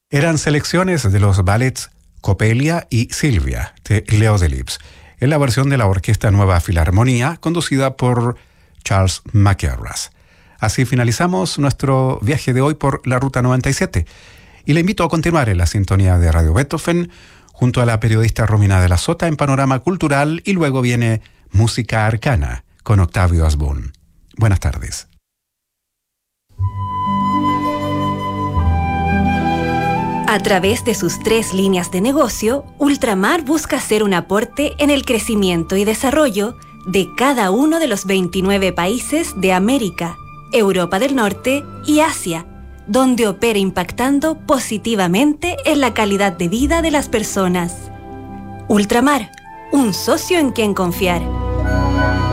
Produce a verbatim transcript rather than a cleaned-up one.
Eran selecciones de los ballets Coppelia y Silvia, de Leo Delibes, en la versión de la Orquesta Nueva Filarmonía, conducida por Charles McCarras. Así finalizamos nuestro viaje de hoy por la Ruta noventa y siete. Y le invito a continuar en la sintonía de Radio Beethoven, junto a la periodista Romina de la Sota en Panorama Cultural, y luego viene Música Arcana, con Octavio Asbun. Buenas tardes. A través de sus tres líneas de negocio, Ultramar busca ser un aporte en el crecimiento y desarrollo de cada uno de los veintinueve países de América, Europa del Norte y Asia, donde opera impactando positivamente en la calidad de vida de las personas. Ultramar, un socio en quien confiar.